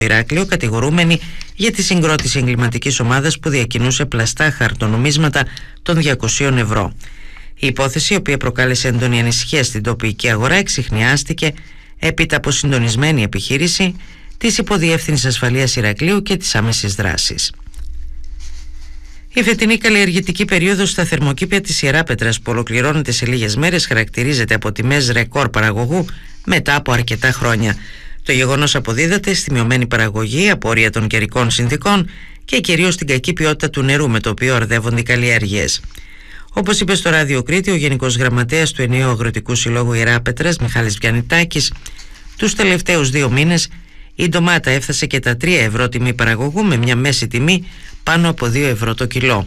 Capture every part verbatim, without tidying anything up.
Ηράκλειο, κατηγορούμενοι για τη συγκρότηση εγκληματικής ομάδας που διακινούσε πλαστά χαρτονομίσματα των διακοσίων ευρώ. Η υπόθεση, η οποία προκάλεσε έντονη ανησυχία στην τοπική αγορά, εξιχνιάστηκε έπειτα από συντονισμένη επιχείρηση της Υποδιεύθυνσης Ασφαλείας Ηρακλείου και της άμεσης δράσης. Η φετινή καλλιεργητική περίοδος στα θερμοκήπια της Ιεράπετρας, που ολοκληρώνεται σε λίγες μέρες, χαρακτηρίζεται από τιμές ρεκόρ παραγωγού μετά από αρκετά χρόνια. Το γεγονός αποδίδεται στη μειωμένη παραγωγή, απόρρια των καιρικών συνθηκών και κυρίως στην κακή ποιότητα του νερού με το οποίο αρδεύονται οι καλλιέργειες. Όπως είπε στο Ράδιο Κρήτη ο Γενικός Γραμματέας του Ενιαίου Αγροτικού Συλλόγου Ιεράπετρας, Μιχάλης Βιαννιτάκης, τους τελευταίους δύο μήνες η ντομάτα έφτασε και τα τρία ευρώ τιμή παραγωγού, με μια μέση τιμή πάνω από δύο ευρώ το κιλό.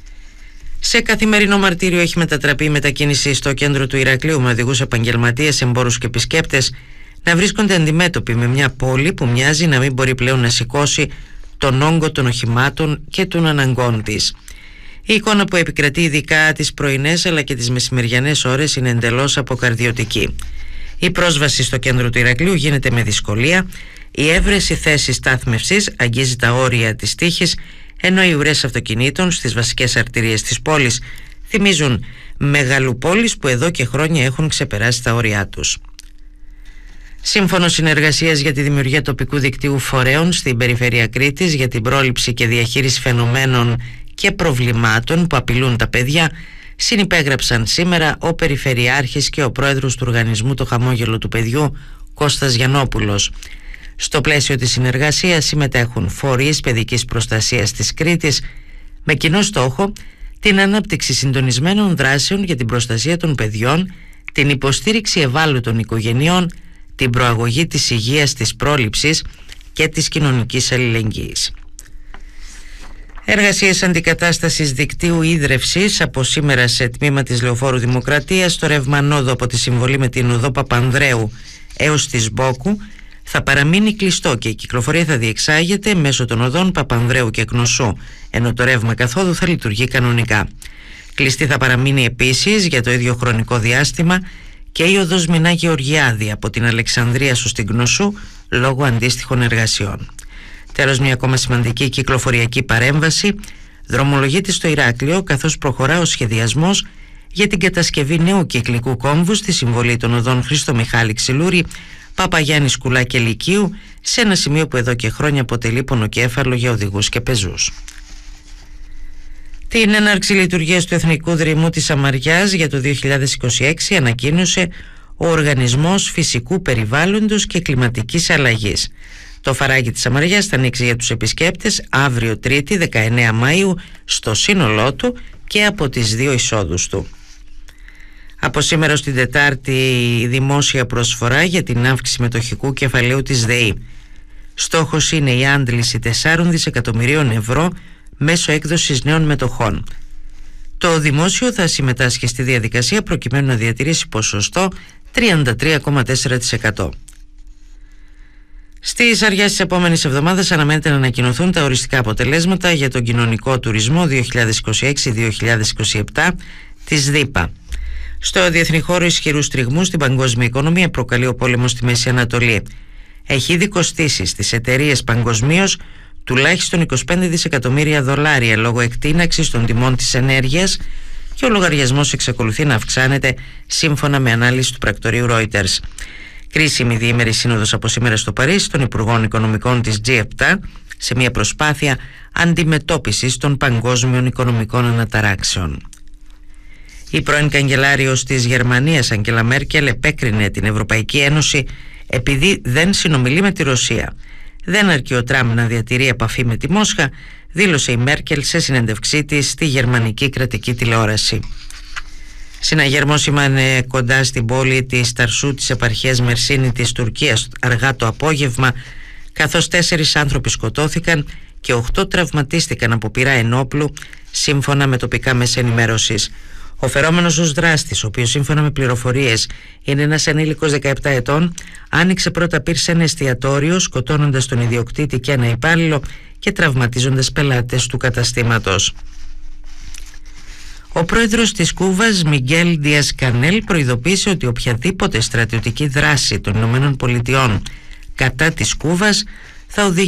Σε καθημερινό μαρτύριο έχει μετατραπεί η μετακίνηση στο κέντρο του Ηρακλείου, με οδηγούς, επαγγελματίες, εμπόρους και επισκέπτες να βρίσκονται αντιμέτωποι με μια πόλη που μοιάζει να μην μπορεί πλέον να σηκώσει τον όγκο των οχημάτων και των αναγκών της. Η εικόνα που επικρατεί ειδικά τις πρωινές αλλά και τις μεσημεριανές ώρες είναι εντελώς αποκαρδιωτική. Η πρόσβαση στο κέντρο του Ηρακλείου γίνεται με δυσκολία, η έβρεση θέσης στάθμευσης αγγίζει τα όρια της τύχης, ενώ οι ουρές αυτοκινήτων στις βασικές αρτηρίες της πόλης θυμίζουν μεγαλοπόλεις που εδώ και χρόνια έχουν ξεπεράσει τα όρια τους. Σύμφωνο συνεργασίας για τη δημιουργία τοπικού δικτύου φορέων στην περιφέρεια Κρήτης για την πρόληψη και διαχείριση φαινομένων και προβλημάτων που απειλούν τα παιδιά, συνυπέγραψαν σήμερα ο Περιφερειάρχης και ο πρόεδρος του οργανισμού Το Χαμόγελο του Παιδιού, Κώστας Γιαννόπουλος. Στο πλαίσιο της συνεργασίας συμμετέχουν φορείς παιδικής προστασίας της Κρήτης με κοινό στόχο την ανάπτυξη συντονισμένων δράσεων για την προστασία των παιδιών, την υποστήριξη ευάλωτων οικογενειών, την προαγωγή της υγείας, της πρόληψης και της κοινωνικής αλληλεγγύης. Εργασίες αντικατάστασης δικτύου ίδρευσης από σήμερα σε τμήμα της Λεωφόρου Δημοκρατίας στο ρεύμα Νόδο από τη συμβολή με την οδό Παπανδρέου έως της Μπόκου θα παραμείνει κλειστό και η κυκλοφορία θα διεξάγεται μέσω των οδών Παπανδρέου και Κνωσού, ενώ το ρεύμα καθόδου θα λειτουργεί κανονικά. Κλειστή θα παραμείνει επίσης για το ίδιο χρονικό διάστημα και η οδός Μινά Γεωργιάδη από την Αλεξανδρία ως την Κνωσού λόγω αντίστοιχων εργασιών. Τέλος, μια ακόμα σημαντική κυκλοφοριακή παρέμβαση δρομολογείται στο Ηράκλειο, καθώς προχωρά ο σχεδιασμός για την κατασκευή νέου κυκλικού κόμβου στη συμβολή των οδών Χρήστο Μιχάλη Ξυλούρη, Παπαγιάννη Σκουλά και Λυκείου, σε ένα σημείο που εδώ και χρόνια αποτελεί πονοκέφαλο για οδηγούς και πεζούς. Την έναρξη λειτουργίας του Εθνικού Δρυμού της Σαμαριάς για το δύο χιλιάδες είκοσι έξι ανακοίνωσε ο Οργανισμός Φυσικού Περιβάλλοντος και Κλιματικής Αλλαγής. Το φαράγγι της Σαμαριάς θα ανοίξει για τους επισκέπτες αύριο Τρίτη δεκαεννέα Μαΐου στο σύνολό του και από τις δύο εισόδους του. Από σήμερα στην Τετάρτη η δημόσια προσφορά για την αύξηση μετοχικού κεφαλαίου της ΔΕΗ. Στόχος είναι η άντληση τεσσάρων δισεκατομμυρίων ευρώ μέσω έκδοσης νέων μετοχών. Το δημόσιο θα συμμετάσχει στη διαδικασία προκειμένου να διατηρήσει ποσοστό τριάντα τρία κόμμα τέσσερα τοις εκατό. Στις αργιές της επόμενης εβδομάδας αναμένεται να ανακοινωθούν τα οριστικά αποτελέσματα για τον κοινωνικό τουρισμό δύο χιλιάδες είκοσι έξι δύο χιλιάδες είκοσι επτά της ΔΥΠΑ. Στο διεθνή χώρο ισχυρούς τριγμούς στην παγκόσμια οικονομία προκαλεί ο πόλεμος στη Μέση Ανατολή. Έχει ήδη κοστίσει στις εταιρείες παγκοσμίως τουλάχιστον είκοσι πέντε δισεκατομμύρια δολάρια λόγω εκτείναξης των τιμών της ενέργειας και ο λογαριασμός εξακολουθεί να αυξάνεται σύμφωνα με ανάλυση του πρακτορείου Reuters. Κρίσιμη διήμερη σύνοδος από σήμερα στο Παρίσι των Υπουργών Οικονομικών της τζι επτά σε μια προσπάθεια αντιμετώπισης των παγκόσμιων οικονομικών αναταράξεων. Η πρώην καγκελάριος της Γερμανίας Αγγέλα Μέρκελ επέκρινε την Ευρωπαϊκή Ένωση επειδή δεν συνομιλεί με τη Ρωσία. Δεν αρκεί ο Τραμπ να διατηρεί επαφή με τη Μόσχα, δήλωσε η Μέρκελ σε συνέντευξή της στη γερμανική κρατική τηλεόραση. Συναγερμός σήμανε κοντά στην πόλη της Ταρσού της επαρχίας Μερσίνη της Τουρκίας αργά το απόγευμα, καθώς τέσσερις άνθρωποι σκοτώθηκαν και οχτώ τραυματίστηκαν από πυρά ενόπλου, σύμφωνα με τοπικά μέσα ενημέρωσης. Ο φερόμενος ως δράστης, ο οποίος σύμφωνα με πληροφορίες είναι ένας ενήλικος δεκαεπτά ετών, άνοιξε πρώτα πυρ σε ένα εστιατόριο, σκοτώνοντας τον ιδιοκτήτη και ένα υπάλληλο και τραυματίζοντας πελάτες του καταστήματος. Ο πρόεδρος της Κούβας, Μιγγέλ Ντίας Κανέλ, προειδοποίησε ότι οποιαδήποτε στρατιωτική δράση των Ηνωμένων Πολιτειών κατά της Κούβας θα οδηγήσει